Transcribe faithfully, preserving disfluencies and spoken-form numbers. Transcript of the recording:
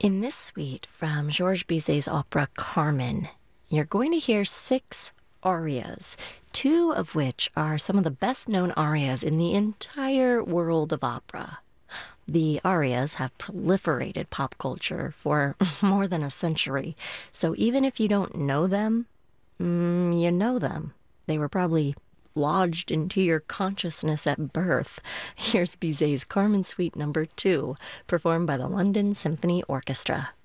In this suite from Georges Bizet's opera Carmen, you're going to hear six arias, two of which are some of the best known arias in the entire world of opera. The arias have proliferated pop culture for more than a century, so even if you don't know them, mm, you know them. They were probably lodged into your consciousness at birth. Here's Bizet's Carmen Suite number two, performed by the London Symphony Orchestra.